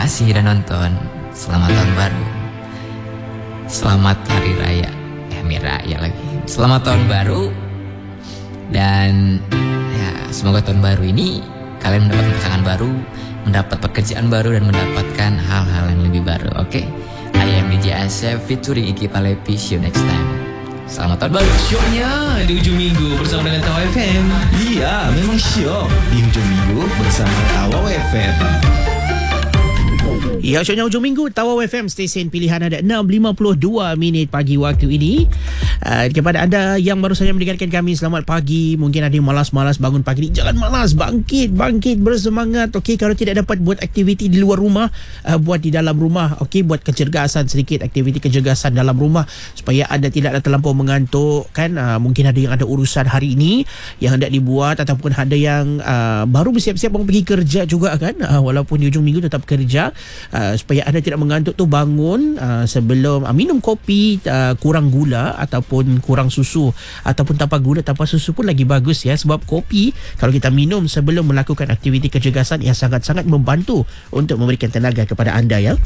kasih sudah nonton. Selamat tahun baru. Selamat hari raya. Hari raya lagi. Selamat tahun baru. Dan ya, semoga tahun baru ini kalian mendapat pasangan baru, mendapat pekerjaan baru, dan mendapatkan hal-hal yang lebih baru. Oke, I am DJ Asep featuring Iki Palepi. See you next time. Selamat tahun baru. Syoknya di ujung minggu bersama dengan Tawau FM. Iya, memang syok di ujung minggu bersama Tawau FM. Ya, syoknya ujung minggu Tawau FM, stesen pilihan ada 6.52 minit pagi waktu ini. Kepada anda yang baru saja mendengarkan kami, selamat pagi. Mungkin ada yang malas-malas bangun pagi ni. Jangan malas, bangkit bersemangat. Okey, kalau tidak dapat buat aktiviti di luar rumah, buat di dalam rumah. Okey, buat kecergasan sedikit, aktiviti kecergasan dalam rumah supaya anda tidak terlampau mengantuk kan. Mungkin ada yang ada urusan hari ini yang hendak dibuat, ataupun ada yang baru bersiap-siap mau pergi kerja juga kan. Walaupun di ujung minggu tetap kerja. Supaya anda tidak mengantuk tu, bangun sebelum minum kopi kurang gula ataupun kurang susu, ataupun tanpa gula tanpa susu pun lagi bagus ya. Sebab kopi kalau kita minum sebelum melakukan aktiviti kecergasan, ia sangat-sangat membantu untuk memberikan tenaga kepada anda ya.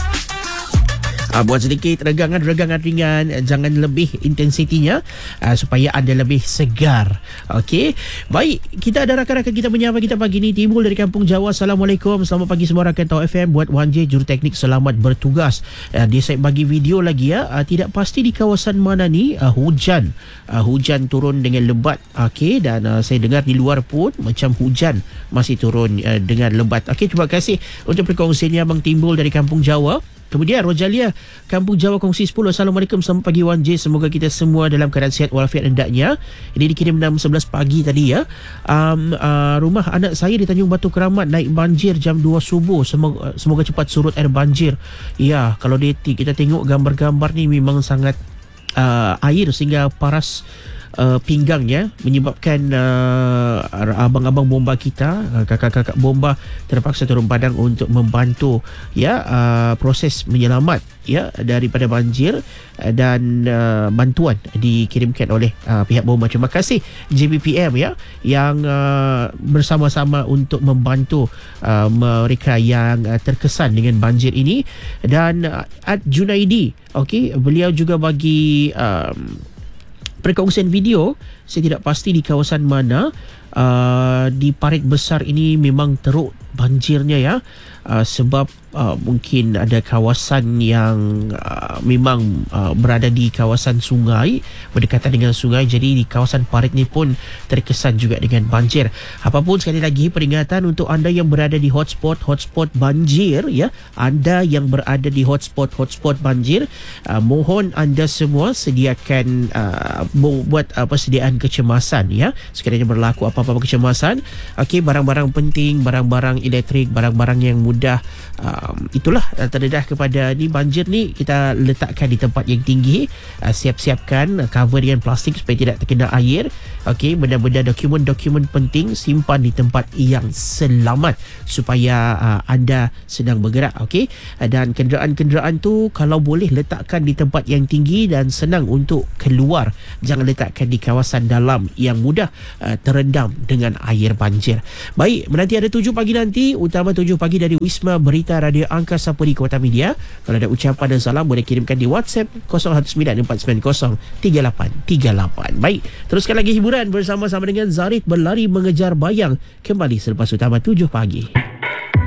Buat sedikit regangan ringan, jangan lebih intensitinya, supaya anda lebih segar. Okey, baik, kita ada rakan-rakan kita menyapa kita pagi ni, timbul dari Kampung Jawa. Assalamualaikum, selamat pagi semua rakan Tawau FM. Buat 1J juruteknik, selamat bertugas. Dia saya bagi video lagi ya. Tidak pasti di kawasan mana ni hujan turun dengan lebat. Okey, dan saya dengar di luar pun macam hujan masih turun dengan lebat. Okey, terima kasih untuk perkongsiannya Abang Timbul dari Kampung Jawa. Kemudian Rojalia, Kampung Jawa kongsi 10. Assalamualaikum, selamat pagi 1J. Semoga kita semua dalam keadaan sihat walafiat hendaknya. Ini dikirim 6:11 pagi tadi ya. Rumah anak saya di Tanjung Batu Keramat naik banjir jam 2 subuh. Semoga cepat surut air banjir. Ya, kalau kita tengok gambar-gambar ni memang sangat air sehingga paras pinggang ya, menyebabkan abang-abang bomba kita, kakak-kakak bomba terpaksa turun padang untuk membantu ya proses menyelamat ya daripada banjir, dan bantuan dikirimkan oleh pihak bomba. Terima kasih JBPM ya yang bersama-sama untuk membantu mereka yang terkesan dengan banjir ini. Dan Ad Junaidi, okey, beliau juga bagi perkongsian video. Saya tidak pasti di kawasan mana. Di Parit Besar ini memang teruk banjirnya ya. Sebab mungkin ada kawasan yang memang berada di kawasan sungai, berdekatan dengan sungai. Jadi di kawasan Parit ni pun terkesan juga dengan banjir. Apapun, sekali lagi peringatan untuk anda yang berada di hotspot banjir ya. Anda yang berada di hotspot banjir, mohon anda semua sediakan buat persediaan kecemasan ya. Sekiranya berlaku apa-apa kecemasan, okey, barang-barang penting, barang-barang elektrik, barang-barang yang mudah itulah terdedah kepada ni banjir ni, kita letakkan di tempat yang tinggi. Siap-siapkan cover dengan plastik supaya tidak terkena air. Okey, benda-benda dokumen-dokumen penting simpan di tempat yang selamat supaya anda sedang bergerak. Okey, dan kenderaan-kenderaan tu kalau boleh letakkan di tempat yang tinggi dan senang untuk keluar. Jangan letakkan di kawasan dalam yang mudah terendam dengan air banjir. Baik, menanti ada 7 pagi nanti, utama 7 pagi dari Wisma Berita Radio Angkasa Puri Kota Media. Kalau ada ucapan dan salam boleh kirimkan di WhatsApp 0194903838. Baik, teruskan lagi hiburan bersama-sama dengan Zarit Berlari Mengejar Bayang, kembali selepas utama 7 pagi.